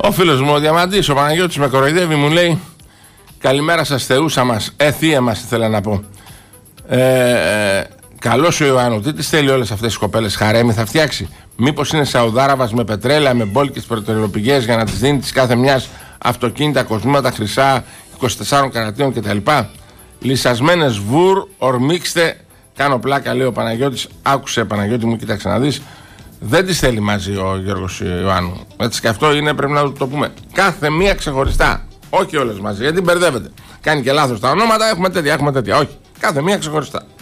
Ο φίλος μου ο Διαμαντής, ο Παναγιώτης με κοροϊδεύει, μου λέει καλημέρα σας θεούσα μας, θεία μας ήθελα να πω. Καλώς ο Ιωάννου, τι τις θέλει όλες αυτές τις κοπέλες, χαρέμι θα φτιάξει? Μήπως είναι Σαουδάραβας με πετρέλαια, με μπόλικες πετρελαιοπηγές για να τις δίνει της κάθε μιας αυτοκίνητα, κοσμήματα χρυσά 24 καρατίων κτλ? Λυσασμένες βουρ, ορμήξτε. Κάνω πλάκα, λέει ο Παναγιώτης. Άκουσε, Παναγιώτη μου, κοίταξε να δεις. Δεν τις θέλει μαζί ο Γιώργος Ιωάννου. Έτσι και αυτό είναι, πρέπει να το πούμε. Κάθε μία ξεχωριστά. Όχι όλες μαζί, γιατί μπερδεύεται. Κάνει και λάθος τα ονόματα. Έχουμε τέτοια. Όχι. Κάθε μία ξεχωριστά.